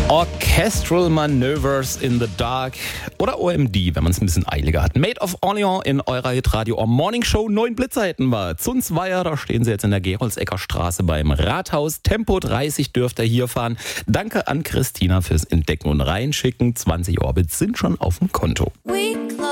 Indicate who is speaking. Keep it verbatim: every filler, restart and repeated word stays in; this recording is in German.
Speaker 1: Orchestral Maneuvers in the Dark oder O M D, wenn man es ein bisschen eiliger hat. Made of Orleans in eurer Hitradio Or Morning Show. Neun Blitzer hätten wir. Zunzweier, da stehen sie jetzt in der Geroldsecker Straße beim Rathaus. Tempo dreißig dürft ihr hier fahren. Danke an Christina fürs Entdecken und Reinschicken. zwanzig Orbits sind schon auf dem Konto.
Speaker 2: We